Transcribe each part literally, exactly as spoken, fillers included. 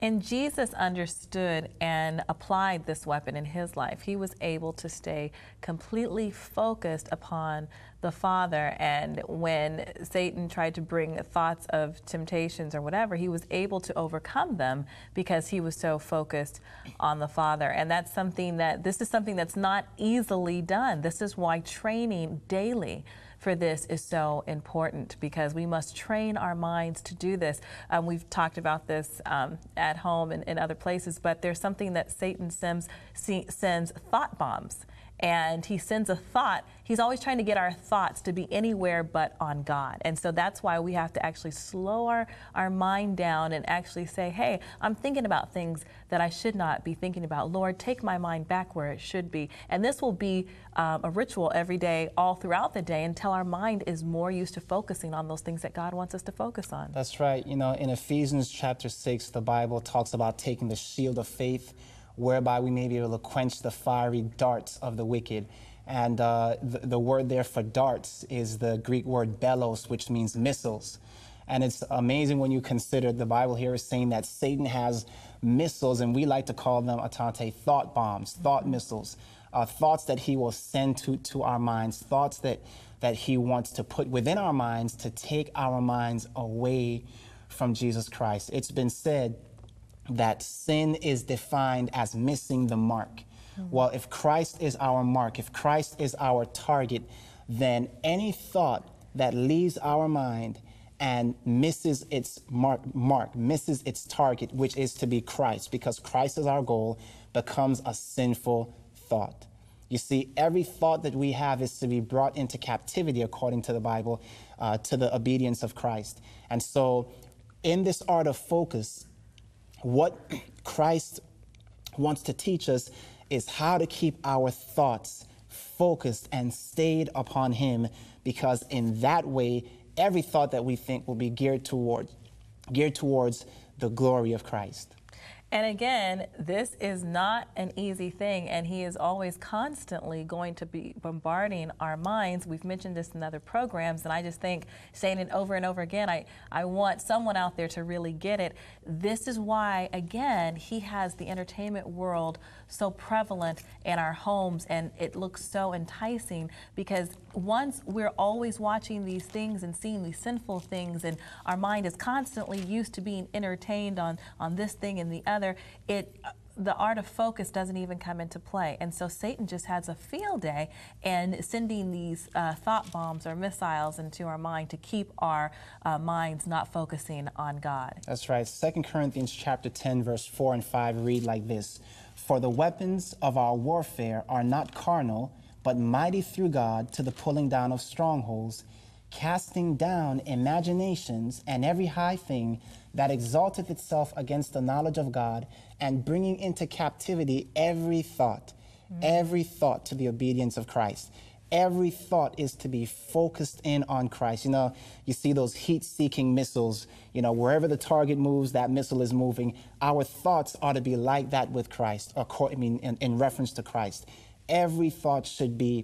And Jesus understood and applied this weapon in his life. He was able to stay completely focused upon the Father. And when Satan tried to bring thoughts of temptations or whatever, he was able to overcome them because he was so focused on the Father. And that's something that, this is something that's not easily done. This is why training daily for this is so important, because we must train our minds to do this. Um, we've talked about this um, at home and in other places, but there's something that Satan sends, sends thought bombs. And he sends a thought. He's always trying to get our thoughts to be anywhere but on God. And so that's why we have to actually slow our, our mind down and actually say, hey, I'm thinking about things that I should not be thinking about. Lord, take my mind back where it should be. And this will be um, a ritual every day, all throughout the day, until our mind is more used to focusing on those things that God wants us to focus on. That's right. You know, in Ephesians chapter six, the Bible talks about taking the shield of faith, whereby we may be able to quench the fiery darts of the wicked. And uh, the, the word there for darts is the Greek word belos, which means missiles. And it's amazing when you consider the Bible here is saying that Satan has missiles, and we like to call them, Atante, thought bombs, thought missiles, uh, thoughts that he will send to, to our minds, thoughts that, that he wants to put within our minds to take our minds away from Jesus Christ. It's been said that sin is defined as missing the mark. Mm-hmm. Well, if Christ is our mark, if Christ is our target, then any thought that leaves our mind and misses its mark, mark, misses its target, which is to be Christ, because Christ is our goal, becomes a sinful thought. You see, every thought that we have is to be brought into captivity, according to the Bible, uh, to the obedience of Christ. And so in this art of focus, what Christ wants to teach us is how to keep our thoughts focused and stayed upon him, because in that way, every thought that we think will be geared towards, geared towards the glory of Christ. And again, this is not an easy thing, and he is always constantly going to be bombarding our minds. We've mentioned this in other programs, and I just think, saying it over and over again, I, I want someone out there to really get it. This is why, again, he has the entertainment world so prevalent in our homes, and it looks so enticing, because once we're always watching these things and seeing these sinful things, and our mind is constantly used to being entertained on, on this thing and the other, it the art of focus doesn't even come into play. And so Satan just has a field day and sending these uh, thought bombs or missiles into our mind to keep our uh, minds not focusing on God. That's right. Second Corinthians chapter ten, verse four and five read like this: For the weapons of our warfare are not carnal, but mighty through God to the pulling down of strongholds, casting down imaginations and every high thing that exalteth itself against the knowledge of God, and bringing into captivity every thought, mm. every thought to the obedience of Christ. Every thought is to be focused in on Christ. You know, you see those heat-seeking missiles, you know, wherever the target moves, that missile is moving. Our thoughts ought to be like that with Christ, or, I mean, in, in reference to Christ. Every thought should be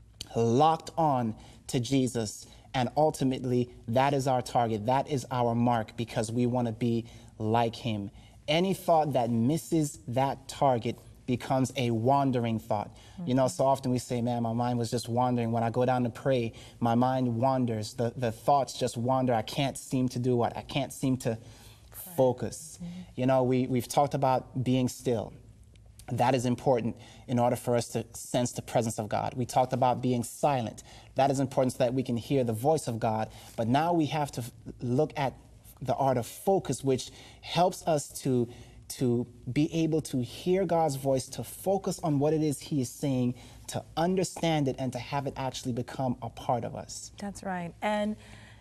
locked on to Jesus. And ultimately, that is our target. That is our mark, because we want to be like him. Any thought that misses that target becomes a wandering thought. Mm-hmm. You know, so often we say, man, my mind was just wandering. When I go down to pray, my mind wanders. The, the thoughts just wander. I can't seem to do what? I can't seem to focus. Mm-hmm. You know, we, we've talked about being still. That is important in order for us to sense the presence of God. We talked about being silent. That is important so that we can hear the voice of God. But now we have to look at the art of focus, which helps us to, to be able to hear God's voice, to focus on what it is he is saying, to understand it, and to have it actually become a part of us. That's right. And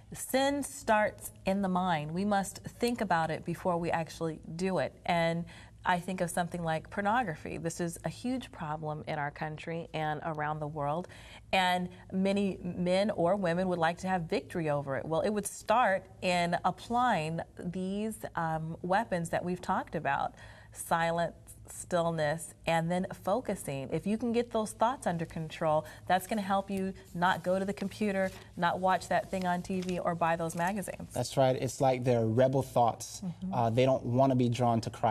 sin starts in the mind. We must think about it before we actually do it. And I think of something like pornography. This is a huge problem in our country and around the world, and many men or women would like to have victory over it. Well, it would start in applying these um, weapons that we've talked about: silence, stillness, and then focusing. If you can get those thoughts under control, that's going to help you not go to the computer, not watch that thing on T V, or buy those magazines. That's right. It's like their rebel thoughts. Mm-hmm. uh, they don't want to be drawn to Christ.